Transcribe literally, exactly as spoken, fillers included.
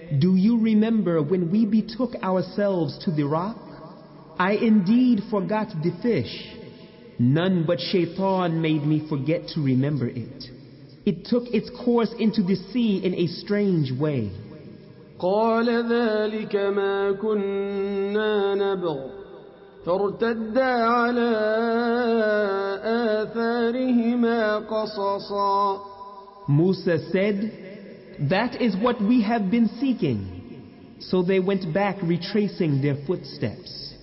Do you remember when we betook ourselves to the rock? I indeed forgot the fish. None but Shaitan made me forget to remember it. It took its course into the sea in a strange way. قال ذلك ما كنا نبغ فارتدا على آثارهما قصصا. Musa said, that is what we have been seeking. So they went back retracing their footsteps.